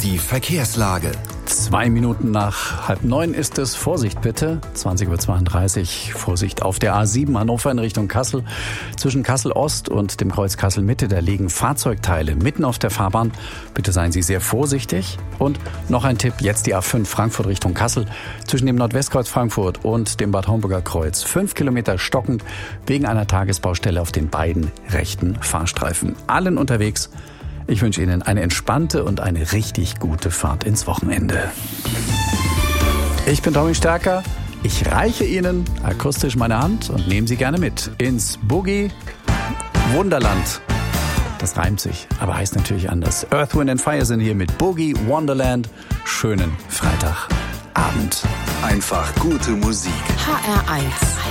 Die Verkehrslage. 2 Minuten nach 8:30 ist es. Vorsicht bitte. 20:32 Uhr. Vorsicht auf der A7 Hannover in Richtung Kassel. Zwischen Kassel Ost und dem Kreuz Kassel Mitte, da liegen Fahrzeugteile mitten auf der Fahrbahn. Bitte seien Sie sehr vorsichtig. Und noch ein Tipp, jetzt die A5 Frankfurt Richtung Kassel. Zwischen dem Nordwestkreuz Frankfurt und dem Bad Homburger Kreuz. 5 Kilometer stockend wegen einer Tagesbaustelle auf den beiden rechten Fahrstreifen. Allen unterwegs. Ich wünsche Ihnen eine entspannte und eine richtig gute Fahrt ins Wochenende. Ich bin Tommy Stärker. Ich reiche Ihnen akustisch meine Hand und nehme Sie gerne mit ins Boogie Wunderland. Das reimt sich, aber heißt natürlich anders. Earth, Wind & Fire sind hier mit Boogie Wonderland. Schönen Freitagabend. Einfach gute Musik. HR1